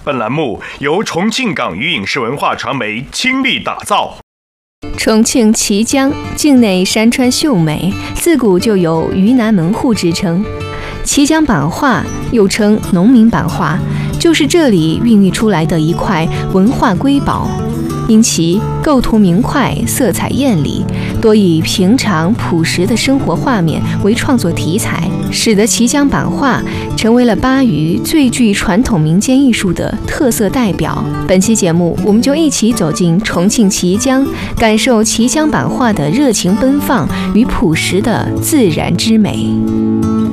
本栏目由重庆港语影视文化传媒倾力打造。 重庆綦江境内山川秀美，自古就有“渝南门户”之称。綦江版画又称农民版画，就是这里孕育出来的一块文化瑰宝。因其构图明快，色彩艳丽，多以平常朴实的生活画面为创作题材，使得綦江版画成为了巴渝最具传统民间艺术的特色代表。本期节目，我们就一起走进重庆綦江，感受綦江版画的热情奔放与朴实的自然之美。